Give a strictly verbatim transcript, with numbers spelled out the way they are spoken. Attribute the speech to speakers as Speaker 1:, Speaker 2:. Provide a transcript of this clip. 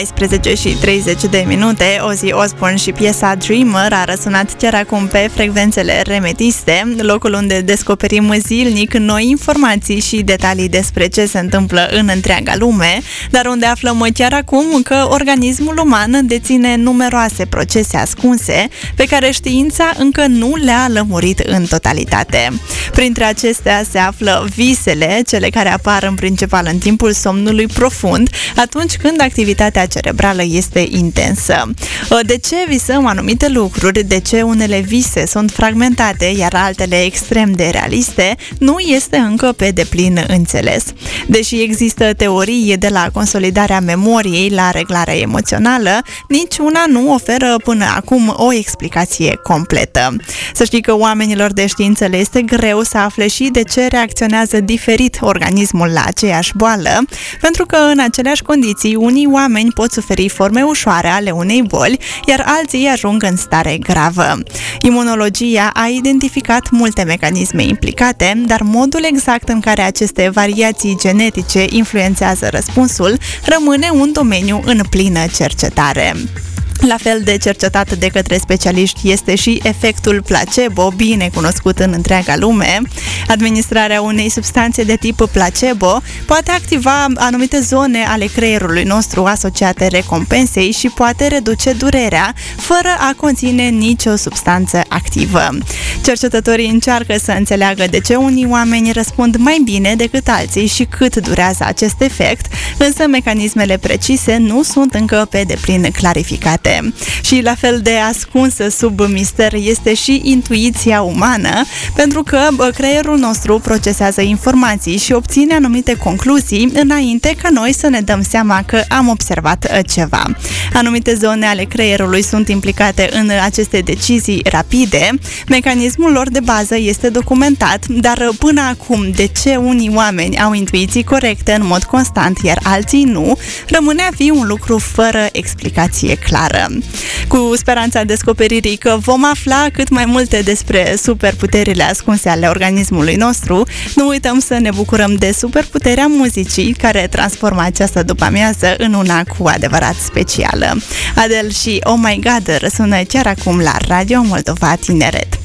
Speaker 1: paisprezece și treizeci de minute, Ozzy Osbourne și piesa Dreamer a răsunat chiar acum pe frecvențele Remetiste, locul unde descoperim zilnic noi informații și detalii despre ce se întâmplă în întreaga lume, dar unde aflăm chiar acum că organismul uman deține numeroase procese ascunse pe care știința încă nu le-a lămurit în totalitate. Printre acestea se află visele, cele care apar în principal în timpul somnului profund, atunci când activitatea cerebrală este intensă. De ce visăm anumite lucruri, de ce unele vise sunt fragmentate, iar altele extrem de realiste, nu este încă pe deplin înțeles. Deși există teorii de la consolidarea memoriei la reglarea emoțională, niciuna nu oferă până acum o explicație completă. Să știi că oamenilor de știință le este greu să afle și de ce reacționează diferit organismul la aceeași boală, pentru că în aceleași condiții unii oameni pot suferi forme ușoare ale unei boli, iar alții ajung în stare gravă. Imunologia a identificat multe mecanisme implicate, dar modul exact în care aceste variații genetice influențează răspunsul rămâne un domeniu în plină cercetare. La fel de cercetat de către specialiști este și efectul placebo, bine cunoscut în întreaga lume. Administrarea unei substanțe de tip placebo poate activa anumite zone ale creierului nostru asociate recompensei și poate reduce durerea, fără a conține nicio substanță activă. Cercetătorii încearcă să înțeleagă de ce unii oameni răspund mai bine decât alții și cât durează acest efect, însă mecanismele precise nu sunt încă pe deplin clarificate. Și la fel de ascunsă sub mister este și intuiția umană, pentru că creierul nostru procesează informații și obține anumite concluzii înainte ca noi să ne dăm seama că am observat ceva. Anumite zone ale creierului sunt implicate în aceste decizii rapide, mecanismul lor de bază este documentat, dar până acum de ce unii oameni au intuiții corecte în mod constant, iar alții nu, rămâne a fi un lucru fără explicație clară. Cu speranța descoperirii că vom afla cât mai multe despre superputerile ascunse ale organismului nostru, nu uităm să ne bucurăm de superputerea muzicii care transformă această după-amiază în una cu adevărat specială. Adele și Oh My God răsună chiar acum la Radio Moldova Tineret.